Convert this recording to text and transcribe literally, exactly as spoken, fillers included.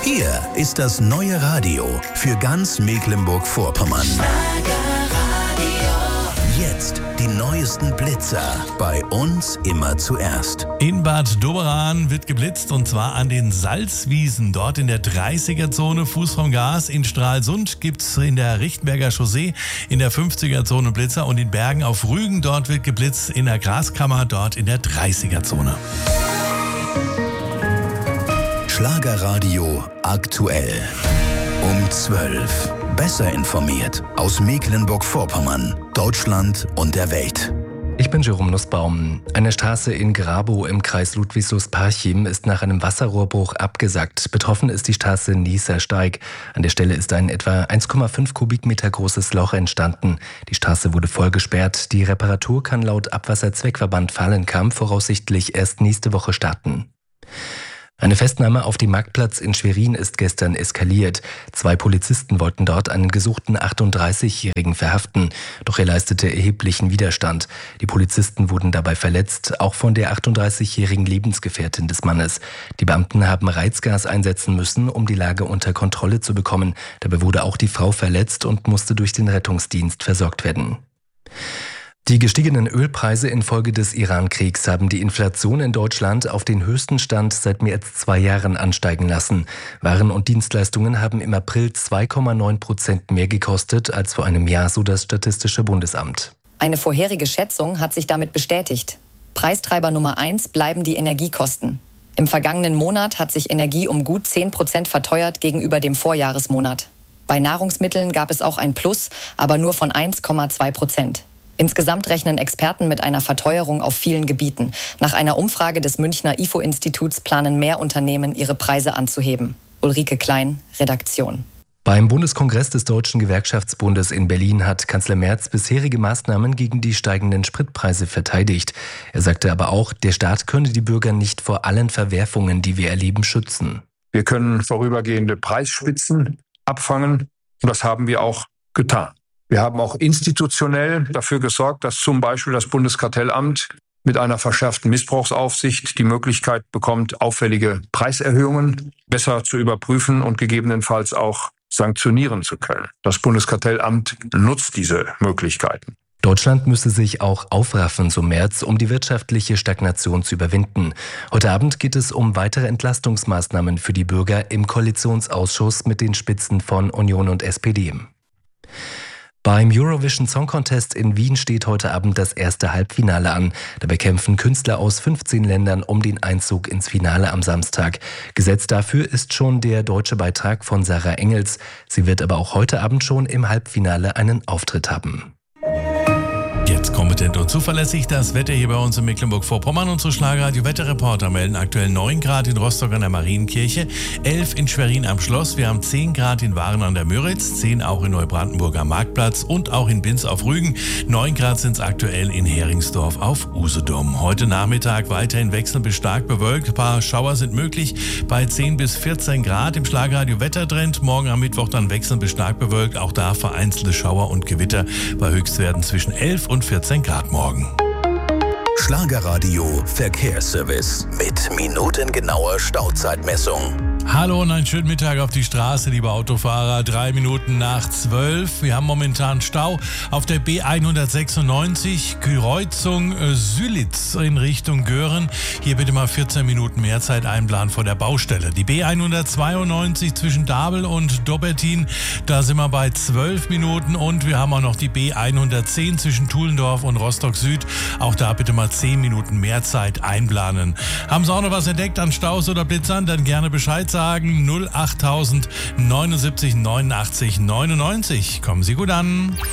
Hier ist das neue Radio für ganz Mecklenburg-Vorpommern. Jetzt die neuesten Blitzer. Bei uns immer zuerst. In Bad Doberan wird geblitzt und zwar an den Salzwiesen. Dort in der dreißiger-Zone Fuß vom Gas. In Stralsund gibt's in der Richtenberger Chaussee in der fünfziger-Zone Blitzer. Und in Bergen auf Rügen, dort wird geblitzt in der Graskammer, dort in der dreißiger-Zone. Schlagerradio aktuell. Um zwölf. Besser informiert aus Mecklenburg-Vorpommern, Deutschland und der Welt. Ich bin Jerome Nussbaum. Eine Straße in Grabow im Kreis Ludwigslust-Parchim ist nach einem Wasserrohrbruch abgesackt. Betroffen ist die Straße Nießer-Steig. An der Stelle ist ein etwa eins Komma fünf Kubikmeter großes Loch entstanden. Die Straße wurde voll gesperrt. Die Reparatur kann laut Abwasserzweckverband Fahlenkamp voraussichtlich erst nächste Woche starten. Eine Festnahme auf dem Marktplatz in Schwerin ist gestern eskaliert. Zwei Polizisten wollten dort einen gesuchten achtunddreißigjährigen verhaften, doch er leistete erheblichen Widerstand. Die Polizisten wurden dabei verletzt, auch von der achtunddreißigjährigen Lebensgefährtin des Mannes. Die Beamten haben Reizgas einsetzen müssen, um die Lage unter Kontrolle zu bekommen. Dabei wurde auch die Frau verletzt und musste durch den Rettungsdienst versorgt werden. Die gestiegenen Ölpreise infolge des Iran-Kriegs haben die Inflation in Deutschland auf den höchsten Stand seit mehr als zwei Jahren ansteigen lassen. Waren und Dienstleistungen haben im April zwei Komma neun Prozent mehr gekostet als vor einem Jahr, so das Statistische Bundesamt. Eine vorherige Schätzung hat sich damit bestätigt. Preistreiber Nummer eins bleiben die Energiekosten. Im vergangenen Monat hat sich Energie um gut zehn Prozent verteuert gegenüber dem Vorjahresmonat. Bei Nahrungsmitteln gab es auch ein Plus, aber nur von eins Komma zwei Prozent. Insgesamt rechnen Experten mit einer Verteuerung auf vielen Gebieten. Nach einer Umfrage des Münchner I F O-Instituts planen mehr Unternehmen, ihre Preise anzuheben. Ulrike Klein, Redaktion. Beim Bundeskongress des Deutschen Gewerkschaftsbundes in Berlin hat Kanzler Merz bisherige Maßnahmen gegen die steigenden Spritpreise verteidigt. Er sagte aber auch, der Staat könne die Bürger nicht vor allen Verwerfungen, die wir erleben, schützen. Wir können vorübergehende Preisspitzen abfangen und das haben wir auch getan. Wir haben auch institutionell dafür gesorgt, dass zum Beispiel das Bundeskartellamt mit einer verschärften Missbrauchsaufsicht die Möglichkeit bekommt, auffällige Preiserhöhungen besser zu überprüfen und gegebenenfalls auch sanktionieren zu können. Das Bundeskartellamt nutzt diese Möglichkeiten. Deutschland müsse sich auch aufraffen, so Merz, um die wirtschaftliche Stagnation zu überwinden. Heute Abend geht es um weitere Entlastungsmaßnahmen für die Bürger im Koalitionsausschuss mit den Spitzen von Union und S P D. Beim Eurovision Song Contest in Wien steht heute Abend das erste Halbfinale an. Dabei kämpfen Künstler aus fünfzehn Ländern um den Einzug ins Finale am Samstag. Gesetzt dafür ist schon der deutsche Beitrag von Sarah Engels. Sie wird aber auch heute Abend schon im Halbfinale einen Auftritt haben. Jetzt kompetent und zuverlässig das Wetter hier bei uns in Mecklenburg-Vorpommern. Unsere Schlagerradio-Wetterreporter melden aktuell neun Grad in Rostock an der Marienkirche, elf in Schwerin am Schloss, wir haben zehn Grad in Waren an der Müritz, zehn auch in Neubrandenburg am Marktplatz und auch in Binz auf Rügen. neun Grad sind es aktuell in Heringsdorf auf Usedom. Heute Nachmittag weiterhin wechselnd bis stark bewölkt. Ein paar Schauer sind möglich bei zehn bis vierzehn Grad im Schlagerradio-Wettertrend. Morgen am Mittwoch dann wechselnd bis stark bewölkt. Auch da vereinzelte Schauer und Gewitter bei Höchstwerten zwischen elf und vierzehn Grad morgen. Schlagerradio Verkehrsservice mit minutengenauer Stauzeitmessung. Hallo und einen schönen Mittag auf die Straße, liebe Autofahrer. Drei Minuten nach zwölf. Wir haben momentan Stau auf der B hundertsechsundneunzig, Kreuzung äh, Sülitz in Richtung Göhren. Hier bitte mal vierzehn Minuten mehr Zeit einplanen vor der Baustelle. Die B hundertzweiundneunzig zwischen Dabel und Dobbertin, da sind wir bei zwölf Minuten. Und wir haben auch noch die B hundertzehn zwischen Tuhlendorf und Rostock Süd. Auch da bitte mal zehn Minuten mehr Zeit einplanen. Haben Sie auch noch was entdeckt an Staus oder Blitzern? Dann gerne Bescheid sagen. null achttausend neunundsiebzig neunundachtzig neunundneunzig. Kommen Sie gut an.